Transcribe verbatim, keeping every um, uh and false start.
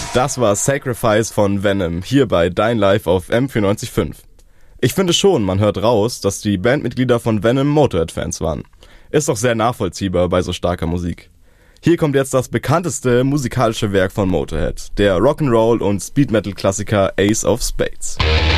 Das war Sacrifice von Venom, hier bei Dein Live auf M vierundneunzig Komma fünf. Ich finde schon, man hört raus, dass die Bandmitglieder von Venom Motorhead-Fans waren. Ist doch sehr nachvollziehbar bei so starker Musik. Hier kommt jetzt das bekannteste musikalische Werk von Motorhead, der Rock'n'Roll- und Speed-Metal-Klassiker Ace of Spades.